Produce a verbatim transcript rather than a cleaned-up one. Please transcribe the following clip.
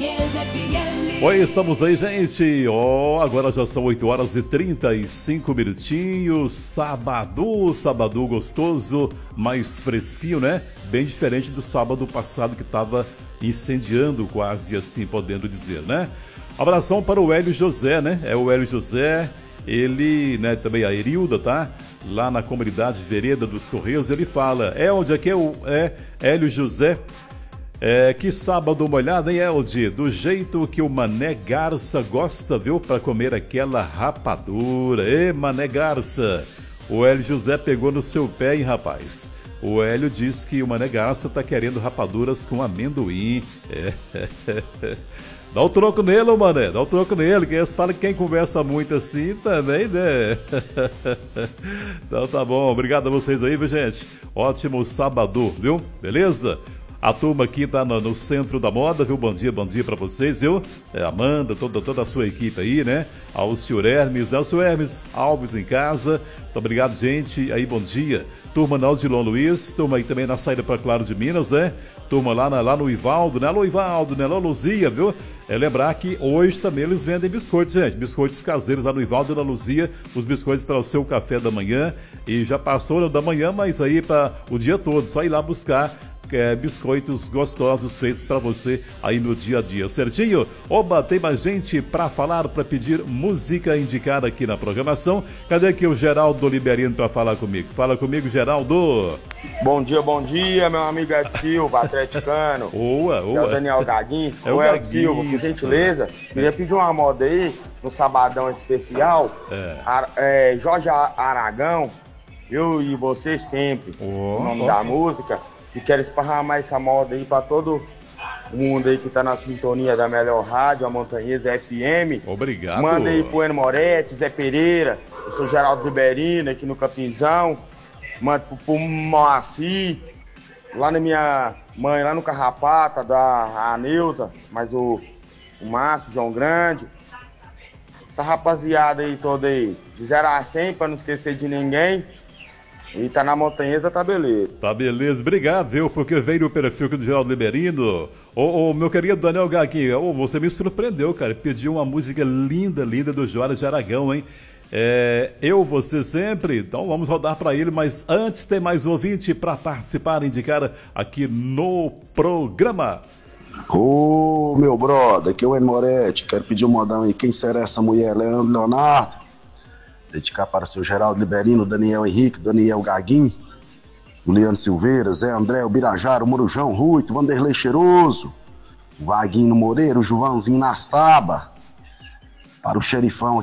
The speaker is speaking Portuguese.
Montanhas F M. Oi, estamos aí, gente. Ó, oh, agora já são oito horas e trinta e cinco minutinhos. Sábado, sábado gostoso, mais fresquinho, né? Bem diferente do sábado passado que estava incendiando quase assim, podendo dizer, né? Abração para o Hélio José, né? É o Hélio José, ele, né, também a Erilda, tá? Lá na comunidade Vereda dos Correios, ele fala, é onde é que é o é, Hélio José? É, que sábado molhado, hein, Elde? Do jeito que o Mané Garça gosta, viu? Pra comer aquela rapadura. Ê, Mané Garça! O Hélio José pegou no seu pé, hein, rapaz? O Hélio diz que o Mané Garça tá querendo rapaduras com amendoim. É. Dá um troco nele, ô Mané, dá um troco nele, que eles falam que quem conversa muito assim também, né? Então tá bom, obrigado a vocês aí, viu, gente? Ótimo sábado, viu? Beleza? A turma aqui tá no, no centro da moda, viu? Bom dia, bom dia pra vocês, viu? É, Amanda, toda, toda a sua equipe aí, né? Ao senhor Hermes, né? O senhor Hermes Alves em casa. Muito obrigado, gente. Aí, bom dia. Turma na Odilon Luiz, turma aí também na saída pra Claro de Minas, né? Turma lá, na, lá no Ivaldo, né? Alô, Ivaldo, né? Alô, Luzia, viu? É lembrar que hoje também eles vendem biscoitos, gente. Biscoitos caseiros lá no Ivaldo e na Luzia. Os biscoitos para o seu café da manhã. E já passou da manhã, mas aí para o dia todo. Só ir lá buscar É, biscoitos gostosos feitos para você aí no dia a dia, certinho? Oba, tem mais gente para falar, para pedir música indicada aqui na programação. Cadê aqui o Geraldo Liberino para falar comigo? Fala comigo, Geraldo. Bom dia, bom dia, meu amigo Ed Silva, atleticano. Oa, oa. É o Daniel Gaguinho. É o Ô, Ed Gaguinho, Silva, por gentileza, queria pedir uma moda aí, no sabadão especial. É. Ar, é, Jorge Aragão, eu e você sempre, Oh, o nome oh. da música. E quero esparramar essa moda aí pra todo mundo aí que tá na sintonia da melhor rádio, a Montanhas F M. Obrigado. Manda aí pro Eno Moretti, Zé Pereira, eu sou Geraldo Riberino aqui no Capinzão. Manda pro, pro Moacir, lá na minha mãe, lá no Carrapata, da a Neuza, mas o, o Márcio, o João Grande. Essa rapaziada aí toda aí, de zero a cem, pra não esquecer de ninguém. E tá na Montanhesa, tá beleza. Tá beleza, obrigado, viu? Porque veio o perfil aqui do Geraldo Liberino. Ô, ô, meu querido Daniel Gaguinho, ô, você me surpreendeu, cara. Pediu uma música linda, linda do Jorge Aragão, hein? É, eu, você sempre. Então vamos rodar pra ele, mas antes tem mais um ouvinte pra participar, indicar aqui no programa. Ô, meu brother, aqui é o Eno Moretti. Quero pedir um modão aí. Quem será essa mulher? Leandro Leonardo. Dedicar para o seu Geraldo Liberino, Daniel Henrique, Daniel Gaguinho, Juliano Silveira, Zé André, o Birajara, o Morujão, Ruito, Vanderlei Cheiroso, o Vaguinho Moreira, o Joãozinho Nastaba, para o xerifão